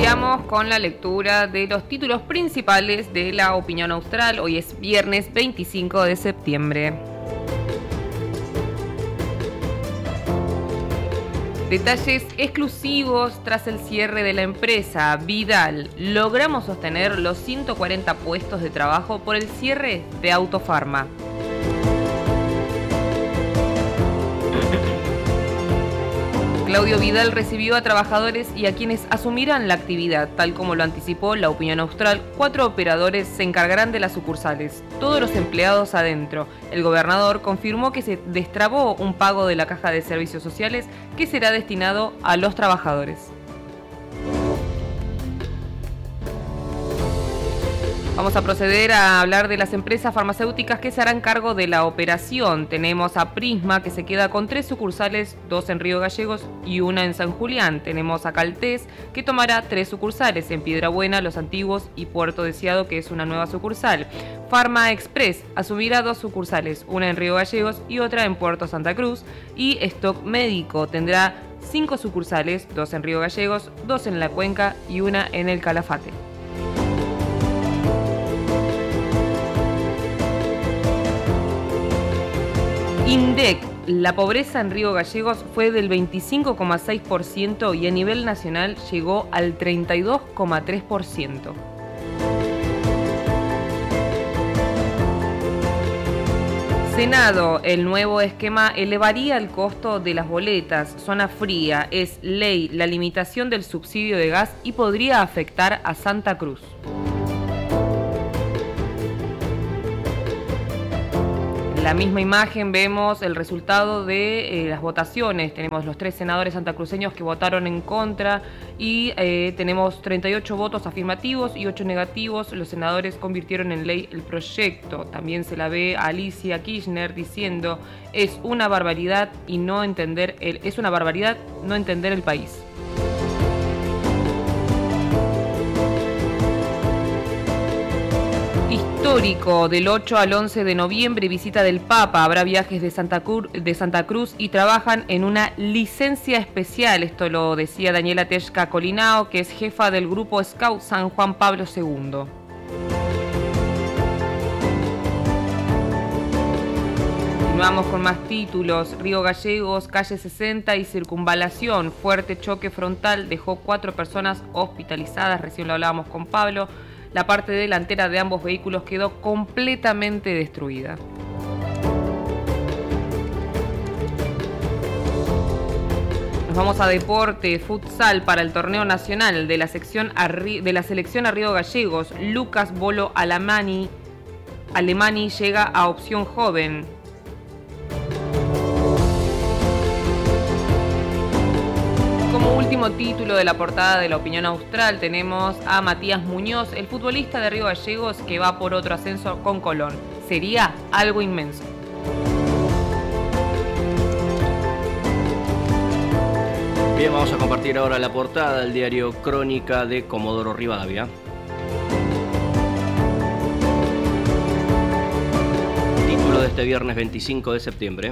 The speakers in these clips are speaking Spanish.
Iniciamos con la lectura de los títulos principales de la opinión austral. Hoy es viernes 25 de septiembre. Detalles exclusivos tras el cierre de la empresa Vidal. Logramos sostener los 140 puestos de trabajo por el cierre de Autofarma. Claudio Vidal recibió a trabajadores y a quienes asumirán la actividad. Tal como lo anticipó la opinión austral, 4 operadores se encargarán de las sucursales, todos los empleados adentro. El gobernador confirmó que se destrabó un pago de la Caja de Servicios Sociales que será destinado a los trabajadores. Vamos a proceder a hablar de las empresas farmacéuticas que se harán cargo de la operación. Tenemos a Prisma, que se queda con 3 sucursales, 2 en Río Gallegos y 1 en San Julián. Tenemos a Caltés, que tomará 3 sucursales en Piedrabuena, Los Antiguos y Puerto Deseado, que es una nueva sucursal. Pharma Express asumirá 2 sucursales, una en Río Gallegos y otra en Puerto Santa Cruz. Y Stock Médico tendrá 5 sucursales, 2 en Río Gallegos, 2 en La Cuenca y 1 en El Calafate. INDEC, la pobreza en Río Gallegos fue del 25,6% y a nivel nacional llegó al 32,3%. Senado, el nuevo esquema elevaría el costo de las boletas. Zona fría, es ley la limitación del subsidio de gas y podría afectar a Santa Cruz. En la misma imagen vemos el resultado de las votaciones. Tenemos los 3 senadores santacruceños que votaron en contra y tenemos 38 votos afirmativos y 8 negativos. Los senadores convirtieron en ley el proyecto. También se la ve a Alicia Kirchner diciendo: es una barbaridad no entender el país. Histórico, del 8 al 11 de noviembre, visita del Papa. Habrá viajes de Santa Cruz y trabajan en una licencia especial. Esto lo decía Daniela Techka Colinao, que es jefa del grupo Scout San Juan Pablo II. Continuamos con más títulos. Río Gallegos, calle 60 y circunvalación. Fuerte choque frontal dejó 4 personas hospitalizadas. Recién lo hablábamos con Pablo. La parte delantera de ambos vehículos quedó completamente destruida. Nos vamos a deporte, futsal para el torneo nacional de la selección a Río Gallegos. Lucas Bolo Alemani llega a opción joven. Como último título de la portada de la opinión austral tenemos a Matías Muñoz, el futbolista de Río Gallegos que va por otro ascenso con Colón. Sería algo inmenso. Bien, vamos a compartir ahora la portada del diario Crónica de Comodoro Rivadavia. Título de este viernes 25 de septiembre.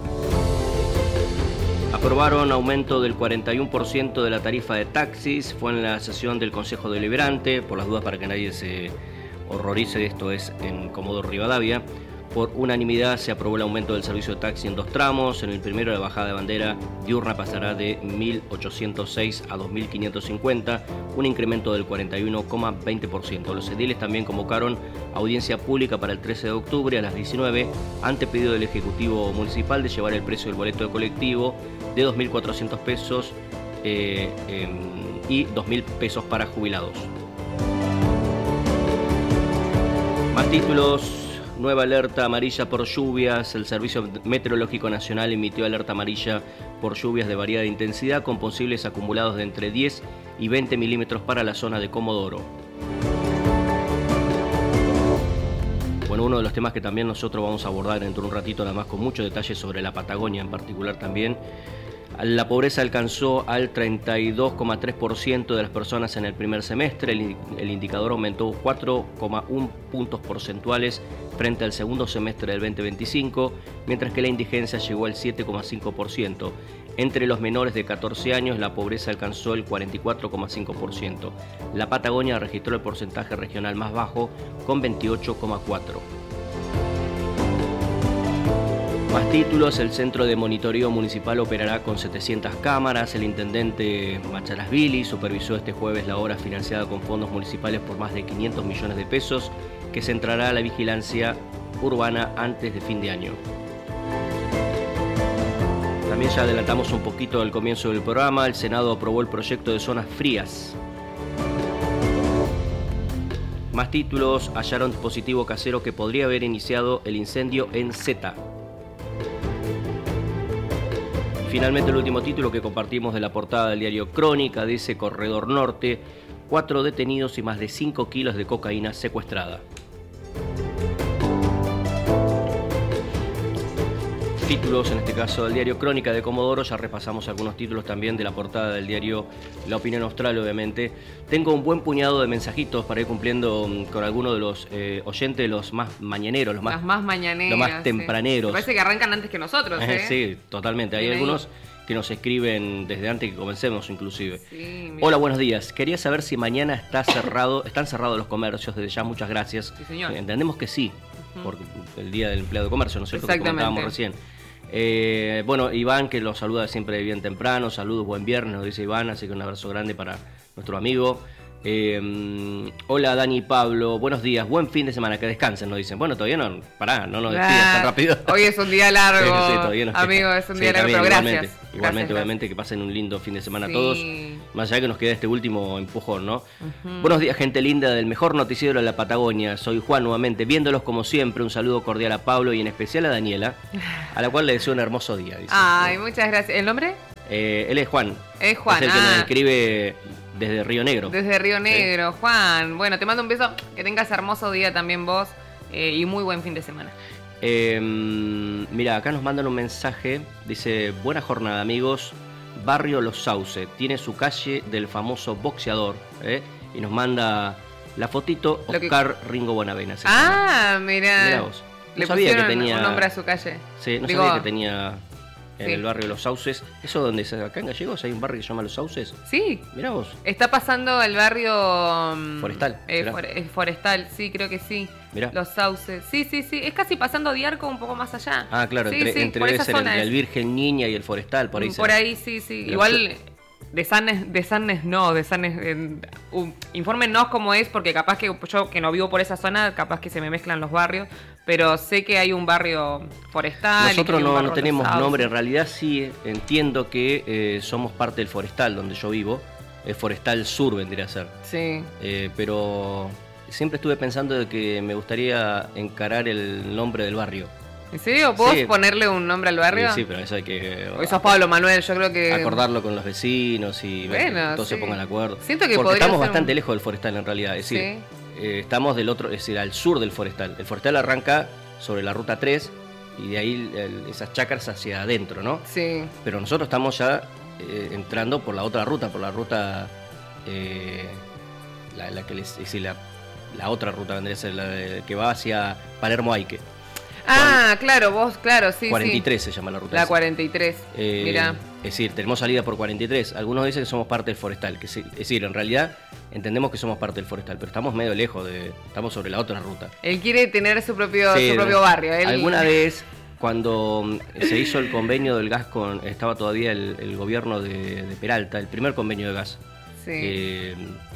Aprobaron aumento del 41% de la tarifa de taxis. Fue en la sesión del Consejo Deliberante. Por las dudas, para que nadie se horrorice, esto es en Comodoro Rivadavia. Por unanimidad se aprobó el aumento del servicio de taxi en 2 tramos. En el primero, la bajada de bandera diurna pasará de 1.806 a 2.550, un incremento del 41,20%. Los ediles también convocaron audiencia pública para el 13 de octubre a las 19, ante pedido del Ejecutivo Municipal de llevar el precio del boleto de colectivo de 2.400 pesos y 2.000 pesos para jubilados. Más títulos. Nueva alerta amarilla por lluvias. El Servicio Meteorológico Nacional emitió alerta amarilla por lluvias de variada intensidad con posibles acumulados de entre 10 y 20 milímetros para la zona de Comodoro. Bueno, uno de los temas que también nosotros vamos a abordar dentro de un ratito, nada más con mucho detalle sobre la Patagonia en particular también. La pobreza alcanzó al 32,3% de las personas en el primer semestre. El indicador aumentó 4,1 puntos porcentuales frente al segundo semestre del 2025, mientras que la indigencia llegó al 7,5%. Entre los menores de 14 años, la pobreza alcanzó el 44,5%. La Patagonia registró el porcentaje regional más bajo, con 28,4%. Más títulos, el Centro de Monitoreo Municipal operará con 700 cámaras. El intendente Macharasvili supervisó este jueves la obra financiada con fondos municipales por más de 500 millones de pesos, que centrará la vigilancia urbana antes de fin de año. También ya adelantamos un poquito al comienzo del programa, el Senado aprobó el proyecto de zonas frías. Más títulos, hallaron dispositivo casero que podría haber iniciado el incendio en Zeta. Finalmente el último título que compartimos de la portada del diario Crónica dice: Corredor Norte, 4 detenidos y más de 5 kilos de cocaína secuestrada. Títulos, en este caso del diario Crónica de Comodoro, ya repasamos algunos títulos también de la portada del diario La Opinión Austral, obviamente. Tengo un buen puñado de mensajitos para ir cumpliendo con algunos de los oyentes, los más mañaneros, los más mañaneros, los más tempraneros. Me parece que arrancan antes que nosotros, Sí, totalmente. Hay algunos que nos escriben desde antes que comencemos, inclusive. Sí, hola, buenos días. Quería saber si mañana están cerrados los comercios. Desde ya, muchas gracias. Sí, señor. Entendemos que sí, por el Día del Empleado de Comercio, ¿no es cierto? Que comentábamos recién. Bueno, Iván, que los saluda siempre bien temprano, saludos, buen viernes, nos dice Iván, así que un abrazo grande para nuestro amigo. Hola Dani y Pablo, buenos días, buen fin de semana, que descansen, nos dicen. Bueno, todavía no, no nos despidas tan rápido. Hoy es un día largo, sí, amigo, es un día largo, pero gracias. Igualmente, obviamente, que pasen un lindo fin de semana a todos, más allá que nos queda este último empujón, ¿no? Buenos días, gente linda del mejor noticiero de la Patagonia, soy Juan nuevamente, viéndolos como siempre, un saludo cordial a Pablo y en especial a Daniela, a la cual le deseo un hermoso día, dice. Ay, muchas gracias. ¿El nombre? Él es Juan. Es Juan, es el que nos escribe desde Río Negro. Desde Río Negro, sí. Juan. Bueno, te mando un beso, que tengas hermoso día también vos y muy buen fin de semana. Mira, acá nos mandan un mensaje, dice: buena jornada amigos, Barrio Los Sauces, tiene su calle del famoso boxeador, y nos manda la fotito Oscar Ringo Bonavena. Mira vos. No le sabía que pusieron tenía un nombre a su calle. Sí, no sabía que tenía en el barrio Los Sauces. ¿Eso donde es? Acá en Gallegos hay un barrio que se llama Los Sauces. Sí. Mirá vos. Está pasando el barrio Forestal. Forestal, sí, creo que sí. Mirá. Los Sauces. Sí. Es casi pasando Diarco un poco más allá. Ah, claro, sí, entre debe ser el Virgen Niña y el Forestal, por ahí. Por ahí, sí. Igual de Sannes no, infórmenos cómo es, porque capaz que yo que no vivo por esa zona, capaz que se me mezclan los barrios, pero sé que hay un barrio Forestal. Nosotros no tenemos nombre, en realidad sí entiendo que somos parte del Forestal, donde yo vivo, el Forestal Sur vendría a ser. Sí. Pero siempre estuve pensando de que me gustaría encarar el nombre del barrio. ¿En serio? ¿Vos ponerle un nombre al barrio? Sí, pero eso hay que... Hoy sos Pablo Manuel, yo creo que... acordarlo con los vecinos y que todos se pongan de acuerdo. Siento que porque estamos bastante lejos del Forestal en realidad, es decir, estamos del otro, es decir, al sur del Forestal. El Forestal arranca sobre la ruta 3 y de ahí esas chacras hacia adentro, ¿no? Sí. Pero nosotros estamos ya entrando por la otra ruta, por la ruta... la otra ruta vendría a ser la que va hacia Palermo-Aique. Claro, sí. 43 se llama la ruta. La 43, mirá. Es decir, tenemos salida por 43. Algunos dicen que somos parte del Forestal. Es decir, en realidad entendemos que somos parte del Forestal, pero estamos medio lejos, estamos sobre la otra ruta. Él quiere tener su propio barrio. Alguna vez, cuando se hizo el convenio del gas, estaba todavía el gobierno de Peralta, el primer convenio de gas. Sí.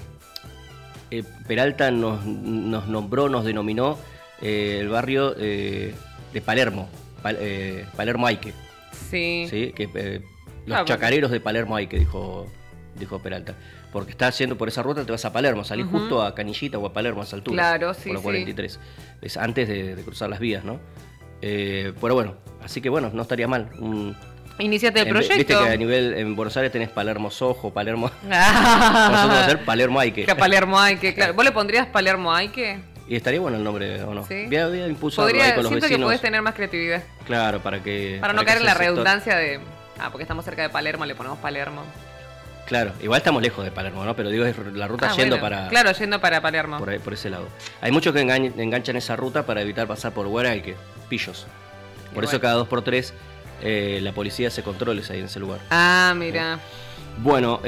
Peralta nos nombró, nos denominó el barrio de Palermo, Palermo-Aique. Sí. Que los chacareros de Palermo-Aique, dijo Peralta. Porque estás yendo por esa ruta, te vas a Palermo, salís justo a Canillita o a Palermo a esa altura. Claro, sí. Por la 43. Es antes de cruzar las vías, ¿no? Pero bueno, así que bueno, no estaría mal. Iniciate el proyecto. Viste que a nivel en Buenos Aires tenés Palermo-Sojo, Palermo. Nosotros vamos a hacer Palermo-Aique. Palermo-Aique, claro. ¿Vos le pondrías Palermo-Aique? Y estaría bueno el nombre, ¿o no? Sí. Voy a impulsarlo ahí con los vecinos. Siento que podés tener más creatividad. Claro, para no caer en la redundancia de... porque estamos cerca de Palermo, le ponemos Palermo. Claro, igual estamos lejos de Palermo, ¿no? Pero digo, es la ruta yendo para... Claro, yendo para Palermo. Por ese lado. Hay muchos que enganchan esa ruta para evitar pasar por Huaraique, Pillos. Por eso cada 2x3 la policía hace controles ahí en ese lugar. Ah, mira. Bueno,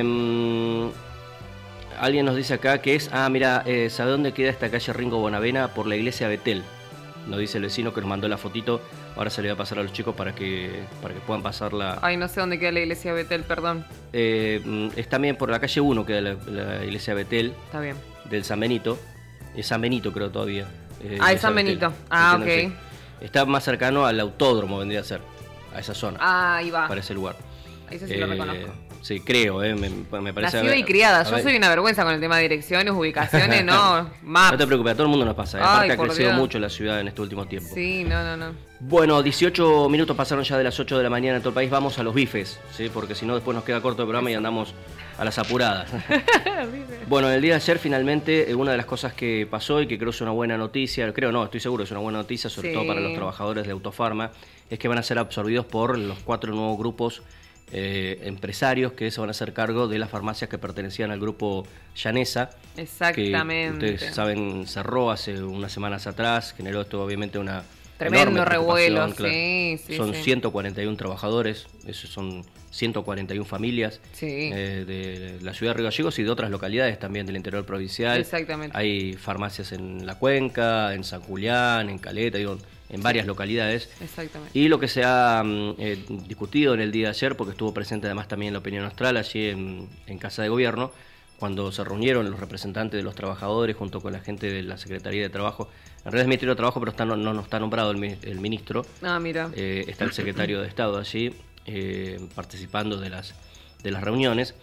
alguien nos dice acá que es, mira, ¿sabe dónde queda esta calle Ringo Bonavena? Por la iglesia Betel. Nos dice el vecino que nos mandó la fotito. Ahora se le va a pasar a los chicos para que puedan pasarla. Ay, no sé dónde queda la iglesia Betel, perdón. Es también por la calle 1 queda la iglesia Betel. Está bien. Del San Benito. Es San Benito creo todavía. Es San Benito. Ok. Está más cercano al autódromo, vendría a ser. A esa zona. Ahí va. Para ese lugar. Ahí sí lo reconozco. Sí, creo, me parece. Nacida y criada. Yo soy una vergüenza con el tema de direcciones, ubicaciones, no, maps. No te preocupes, a todo el mundo nos pasa. Aparte ha crecido mucho la ciudad en este último tiempo. Sí, no. Bueno, 18 minutos pasaron ya de las 8 de la mañana en todo el país. Vamos a los bifes, ¿sí? Porque si no después nos queda corto el programa y andamos a las apuradas. Bueno, el día de ayer finalmente una de las cosas que pasó y que creo es una buena noticia, estoy seguro que es una buena noticia, sobre todo para los trabajadores de Autofarma, es que van a ser absorbidos por los 4 nuevos grupos empresarios que se van a hacer cargo de las farmacias que pertenecían al grupo Llanesa. Exactamente. Que ustedes saben, cerró hace unas semanas atrás, generó esto obviamente una tremendo revuelo. Claro. Sí, son 141 trabajadores, esos son 141 familias de la ciudad de Río Gallegos y de otras localidades también del interior provincial. Exactamente. Hay farmacias en La Cuenca, en San Julián, en Caleta, en varias localidades. Exactamente. Y lo que se ha discutido en el día de ayer, porque estuvo presente además también la Opinión Austral allí en Casa de Gobierno, cuando se reunieron los representantes de los trabajadores junto con la gente de la Secretaría de Trabajo. En realidad es Ministerio de Trabajo, pero no está nombrado el ministro. Mira. Está el secretario de Estado allí participando de las reuniones.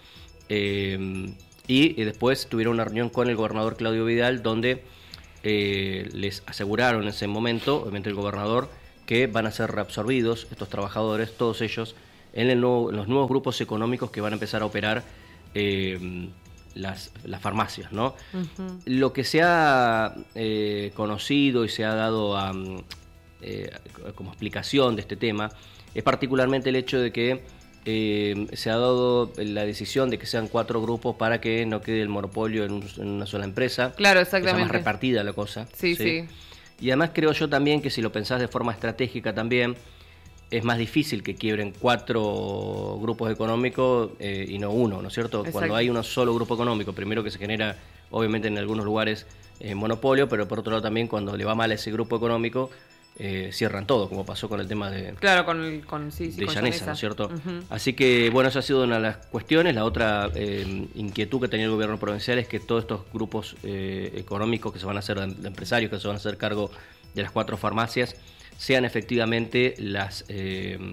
Y después tuvieron una reunión con el gobernador Claudio Vidal, donde les aseguraron en ese momento, obviamente el gobernador, que van a ser reabsorbidos estos trabajadores, todos ellos, en los nuevos grupos económicos que van a empezar a operar las farmacias, ¿no? Uh-huh. Lo que se ha conocido y se ha dado como explicación de este tema es particularmente el hecho de que se ha dado la decisión de que sean 4 grupos para que no quede el monopolio en una sola empresa. Claro, exactamente. Que sea más repartida la cosa. Sí. Y además creo yo también que si lo pensás de forma estratégica también, es más difícil que quiebren 4 grupos económicos y no uno, ¿no es cierto? Exacto. Cuando hay un solo grupo económico, primero que se genera, obviamente en algunos lugares, monopolio, pero por otro lado también cuando le va mal a ese grupo económico, cierran todo, como pasó con el tema de Llanesa, ¿no es cierto? Uh-huh. Así que, bueno, esa ha sido una de las cuestiones. La otra inquietud que tenía el gobierno provincial es que todos estos grupos económicos que se van a hacer, de empresarios que se van a hacer cargo de las 4 farmacias, sean efectivamente las que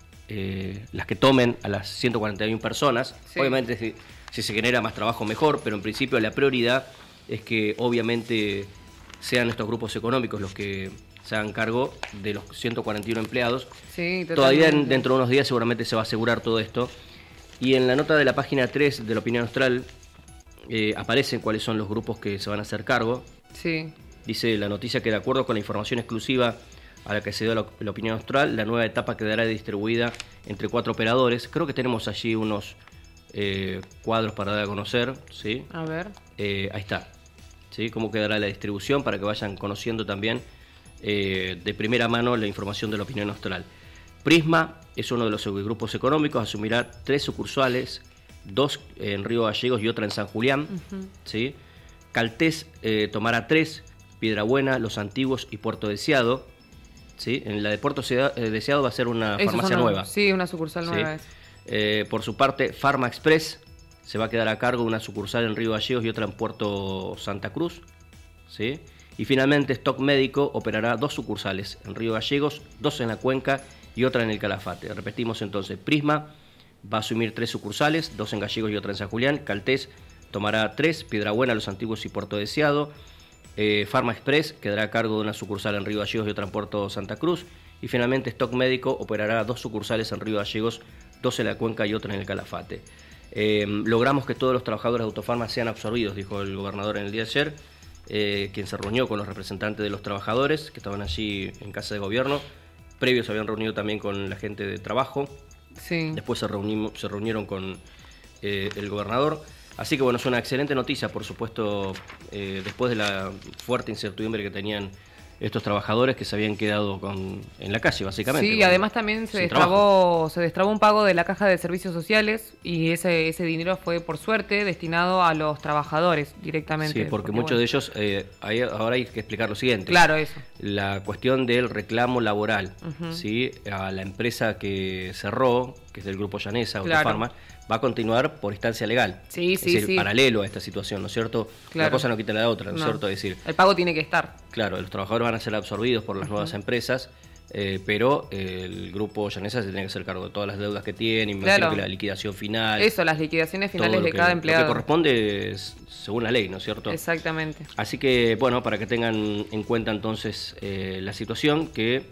tomen a las 141 personas. Sí. Obviamente si se genera más trabajo mejor, pero en principio la prioridad es que obviamente sean estos grupos económicos los que se hagan cargo de los 141 empleados. Sí, todavía dentro de unos días seguramente se va a asegurar todo esto. Y en la nota de la página 3 de la Opinión Austral aparecen cuáles son los grupos que se van a hacer cargo. Sí. Dice la noticia que de acuerdo con la información exclusiva a la que se dio la Opinión Austral, la nueva etapa quedará distribuida entre 4 operadores. Creo que tenemos allí unos cuadros para dar a conocer, ¿sí? A ver. Ahí está, ¿sí? Cómo quedará la distribución para que vayan conociendo también de primera mano la información de la Opinión Austral. Prisma es uno de los grupos económicos, asumirá 3 sucursales, 2 en Río Gallegos y otra en San Julián, uh-huh. ¿Sí? Caltés tomará 3, Piedrabuena, Los Antiguos y Puerto Deseado. ¿Sí? En la de Puerto Deseado va a ser una farmacia nueva. Sí, una sucursal nueva. ¿Sí? Por su parte, Pharma Express se va a quedar a cargo de una sucursal en Río Gallegos y otra en Puerto Santa Cruz. ¿Sí? Y finalmente, Stock Médico operará 2 sucursales en Río Gallegos, 2 en La Cuenca y otra en el Calafate. Repetimos entonces, Prisma va a asumir 3 sucursales, 2 en Gallegos y otra en San Julián. Caltés tomará 3, Piedrabuena, Los Antiguos y Puerto Deseado. Pharma Express quedará a cargo de una sucursal en Río Gallegos y otra en Puerto Santa Cruz. Y finalmente Stock Médico operará 2 sucursales en Río Gallegos, 2 en La Cuenca y otra en el Calafate. Logramos que todos los trabajadores de Autofarma sean absorbidos, dijo el gobernador en el día de ayer, quien se reunió con los representantes de los trabajadores que estaban allí en Casa de Gobierno. Previos se habían reunido también con la gente de trabajo. Sí. Después se reunieron con el gobernador. Así que bueno, es una excelente noticia, por supuesto, después de la fuerte incertidumbre que tenían estos trabajadores que se habían quedado en la calle, básicamente. Sí, además también se destrabó un pago de la Caja de Servicios Sociales y ese dinero fue, por suerte, destinado a los trabajadores directamente. Sí, porque muchos de ellos, ahora hay que explicar lo siguiente. Claro, eso. La cuestión del reclamo laboral, ¿sí? A la empresa que cerró, que es del Grupo Llanesa, Autofarma, va a continuar por instancia legal. Sí, es decir, paralelo a esta situación, ¿no es cierto? Una cosa no quita la otra, ¿no es cierto? Es decir, el pago tiene que estar. Claro, los trabajadores van a ser absorbidos por las nuevas empresas, pero el Grupo Llanesa se tiene que hacer cargo de todas las deudas que tiene, imagino que la liquidación final. Eso, las liquidaciones finales de cada empleado. Lo que corresponde según la ley, ¿no es cierto? Exactamente. Así que, bueno, para que tengan en cuenta entonces la situación, que,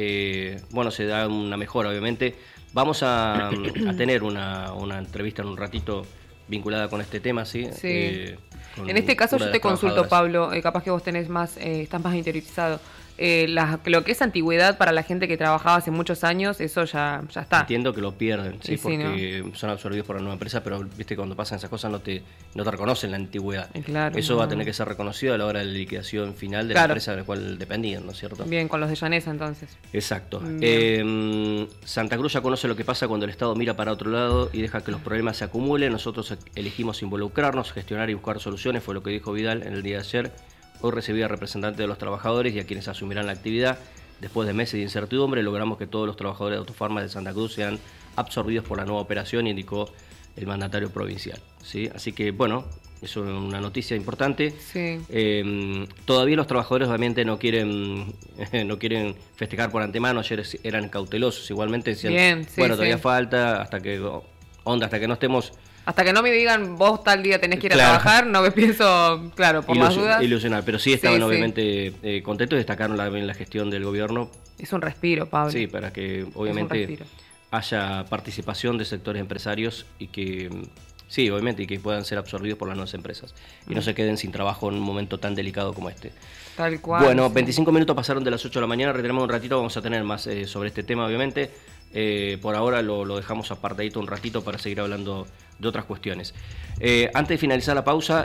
se da una mejora, obviamente. Vamos a tener una entrevista en un ratito vinculada con este tema, ¿sí? Sí. En este caso yo te consulto, Pablo, capaz que vos tenés estás más interiorizado. Lo que es antigüedad para la gente que trabajaba hace muchos años, eso ya está. Entiendo que lo pierden, sí, porque son absorbidos por la nueva empresa, pero viste, cuando pasan esas cosas no te reconocen la antigüedad. Claro, eso va a tener que ser reconocido a la hora de la liquidación final de la empresa de la cual dependían, ¿no es cierto? Bien, con los de Llanesa entonces. Exacto. Santa Cruz ya conoce lo que pasa cuando el Estado mira para otro lado y deja que los problemas se acumulen. Nosotros elegimos involucrarnos, gestionar y buscar soluciones, fue lo que dijo Vidal en el día de ayer. Hoy recibí a representantes de los trabajadores y a quienes asumirán la actividad. Después de meses de incertidumbre, logramos que todos los trabajadores de Autofarma de Santa Cruz sean absorbidos por la nueva operación, indicó el mandatario provincial. ¿Sí? Así que, bueno, eso es una noticia importante. Sí. Todavía los trabajadores obviamente no quieren festejar por antemano. Ayer eran cautelosos. Igualmente decían, todavía falta, hasta que no estemos... Hasta que no me digan, vos tal día tenés que ir a trabajar, no me pienso, por las dudas. Ilusionar, pero sí estaban obviamente contentos y destacaron la gestión del gobierno. Es un respiro, Pablo. Sí, para que obviamente haya participación de sectores empresarios y que, sí, obviamente, y que puedan ser absorbidos por las nuevas empresas. Y no se queden sin trabajo en un momento tan delicado como este. Tal cual. Bueno, 25 minutos pasaron de las 8 de la mañana, retiramos un ratito, vamos a tener más sobre este tema, obviamente. Por ahora lo dejamos apartadito un ratito para seguir hablando de otras cuestiones. Antes de finalizar la pausa,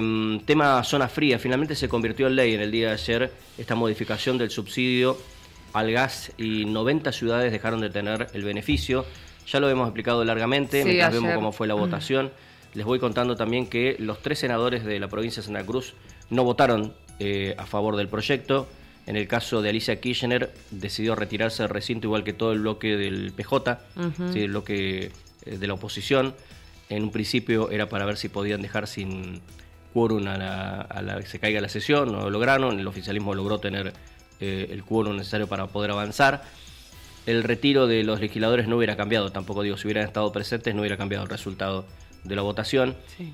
tema zona fría. Finalmente se convirtió en ley en el día de ayer esta modificación del subsidio al gas y 90 ciudades dejaron de tener el beneficio. Ya lo hemos explicado largamente, mientras vemos cómo fue la votación. Les voy contando también que los 3 senadores de la provincia de Santa Cruz no votaron a favor del proyecto. En el caso de Alicia Kirchner, decidió retirarse del recinto, igual que todo el bloque del PJ, ¿sí? El bloque de la oposición. En un principio era para ver si podían dejar sin quórum a la que se caiga la sesión, no lo lograron. El oficialismo logró tener el quórum necesario para poder avanzar. El retiro de los legisladores no hubiera cambiado, tampoco digo, si hubieran estado presentes no hubiera cambiado el resultado de la votación. Sí.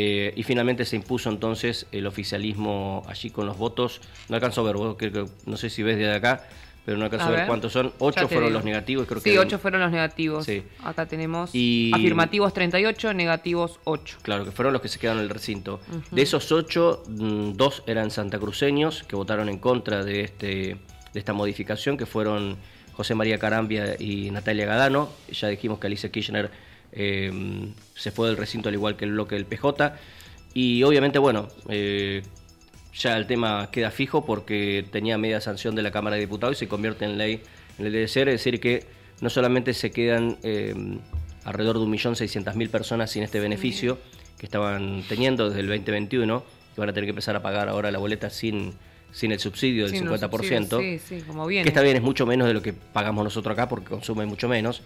Y finalmente se impuso entonces el oficialismo allí con los votos. No alcanzo a ver, vos, no sé si ves desde acá, pero no alcanzo a ver cuántos son. 8 fueron los negativos. Creo que 8 fueron los negativos. Sí. Acá tenemos afirmativos 38, negativos 8. Claro, que fueron los que se quedaron en el recinto. De esos 8, 2 eran santacruceños que votaron en contra de esta modificación, que fueron José María Carambia y Natalia Gadano. Ya dijimos que Alicia Kirchner se fue del recinto al igual que el bloque del PJ. Y obviamente, ya el tema queda fijo porque tenía media sanción de la Cámara de Diputados y se convierte en ley en el DDCR, es decir que no solamente se quedan alrededor de 1.600.000 personas sin este beneficio que estaban teniendo desde el 2021, que van a tener que empezar a pagar ahora la boleta sin el subsidio del 50%, sí, como bien. Que está bien, es mucho menos de lo que pagamos nosotros acá porque consume mucho menos.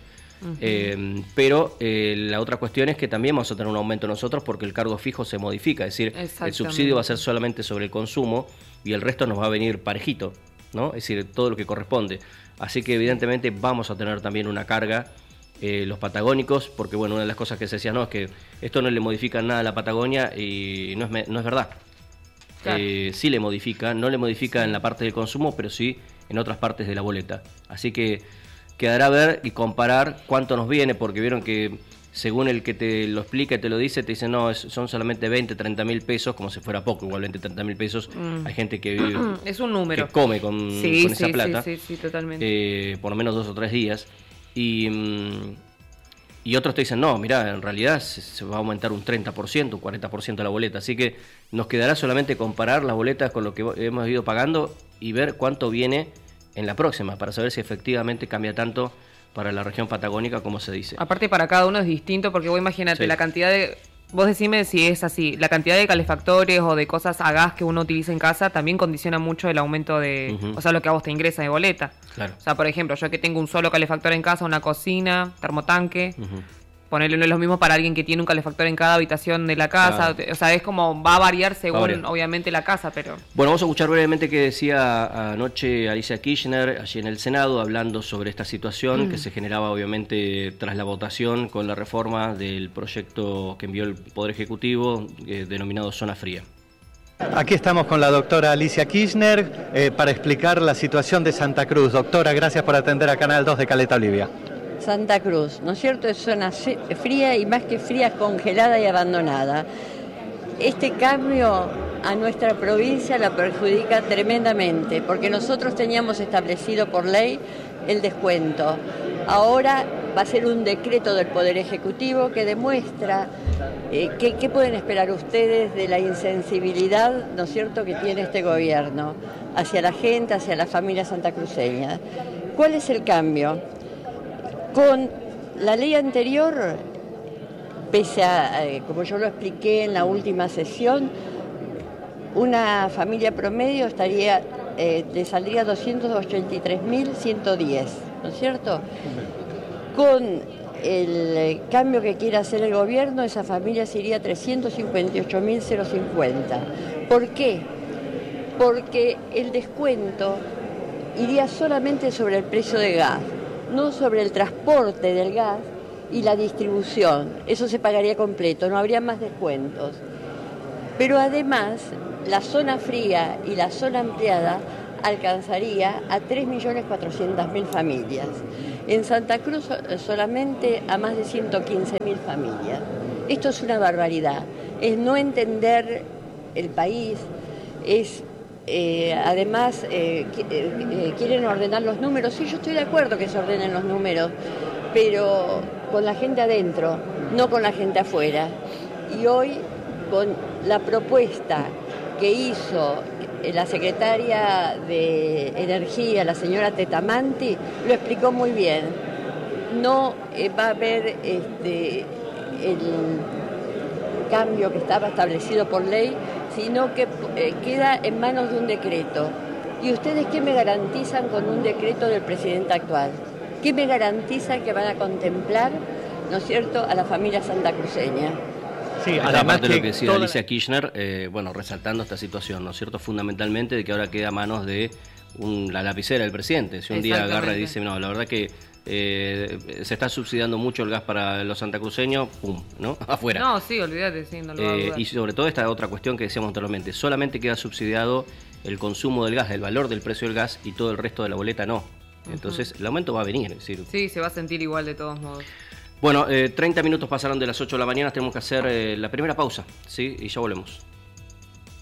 Pero la otra cuestión es que también vamos a tener un aumento nosotros porque el cargo fijo se modifica, es decir, el subsidio va a ser solamente sobre el consumo y el resto nos va a venir parejito, ¿no? Es decir, todo lo que corresponde. Así que evidentemente vamos a tener también una carga los patagónicos, porque una de las cosas que se decía es que esto no le modifica nada a la Patagonia y no es verdad. Claro. Sí le modifica, no le modifica en la parte del consumo, pero sí en otras partes de la boleta. Así que quedará a ver y comparar cuánto nos viene, porque vieron que según el que te lo explica y te lo dice, te dice son solamente 20, 30 mil pesos, como si fuera poco, igualmente 30 mil pesos. Hay gente que vive, es un número, que come con esa plata, sí, totalmente. por lo menos 2 o 3 días. Y Y otros te dicen, no, mirá, en realidad se va a aumentar un 30%, un 40% la boleta. Así que nos quedará solamente comparar las boletas con lo que hemos ido pagando y ver cuánto viene en la próxima, para saber si efectivamente cambia tanto para la región patagónica como se dice. Aparte, para cada uno es distinto, porque vos imagínate la cantidad de... Vos decime si es así, la cantidad de calefactores o de cosas a gas que uno utiliza en casa también condiciona mucho el aumento de, o sea, lo que a vos te ingresa de boleta. Claro. O sea, por ejemplo, yo que tengo un solo calefactor en casa, una cocina, termotanque, ponerle no es lo mismo para alguien que tiene un calefactor en cada habitación de la casa. Claro. O sea, es como va a variar según, obviamente, la casa, pero... Bueno, vamos a escuchar brevemente qué decía anoche Alicia Kirchner, allí en el Senado, hablando sobre esta situación que se generaba, obviamente, tras la votación con la reforma del proyecto que envió el Poder Ejecutivo, denominado Zona Fría. Aquí estamos con la doctora Alicia Kirchner para explicar la situación de Santa Cruz. Doctora, gracias por atender a Canal 2 de Caleta Olivia. Santa Cruz, ¿no es cierto? Es zona fría y más que fría, congelada y abandonada. Este cambio a nuestra provincia la perjudica tremendamente, porque nosotros teníamos establecido por ley el descuento. Ahora va a ser un decreto del Poder Ejecutivo que demuestra qué pueden esperar ustedes de la insensibilidad, ¿no es cierto?, que tiene este gobierno hacia la gente, hacia la familia santacruceña. ¿Cuál es el cambio? Con la ley anterior, pese a, como yo lo expliqué en la última sesión, una familia promedio le saldría 283.110, ¿no es cierto? Con el cambio que quiere hacer el gobierno, esa familia se iría a 358.050. ¿Por qué? Porque el descuento iría solamente sobre el precio de gas, no sobre el transporte del gas y la distribución. Eso se pagaría completo, no habría más descuentos. Pero además, la zona fría y la zona ampliada alcanzaría a 3.400.000 familias. En Santa Cruz solamente a más de 115.000 familias. Esto es una barbaridad, es no entender el país, es... además quieren ordenar los números. Sí, yo estoy de acuerdo que se ordenen los números, pero con la gente adentro, no con la gente afuera. Y hoy, con la propuesta que hizo la secretaria de Energía, la señora Tetamanti, lo explicó muy bien. No va a haber el cambio que estaba establecido por ley, sino que queda en manos de un decreto. ¿Y ustedes qué me garantizan con un decreto del presidente actual? ¿Qué me garantizan que van a contemplar, ¿no es cierto?, a la familia santacruceña? Sí, además de lo que decía Alicia Kirchner, resaltando esta situación, ¿no es cierto?, fundamentalmente de que ahora queda a manos de la lapicera del presidente. Si un día agarra y dice, no, la verdad que se está subsidiando mucho el gas para los santacruceños, pum, ¿no? Afuera. No, sí, olvídate, sí, no lo va a dudar. Y sobre todo esta otra cuestión que decíamos anteriormente, solamente queda subsidiado el consumo del gas, el valor del precio del gas, y todo el resto de la boleta no. Entonces el aumento va a venir. Es decir, sí, se va a sentir igual de todos modos. Bueno, 30 minutos pasaron de las 8 de la mañana, tenemos que hacer la primera pausa, ¿sí? Y ya volvemos.